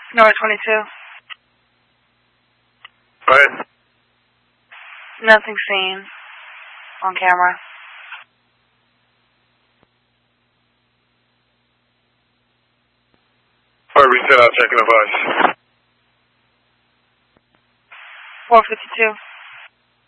North 22. Go ahead. Nothing seen on camera. All right, reset out, checking advice. 452.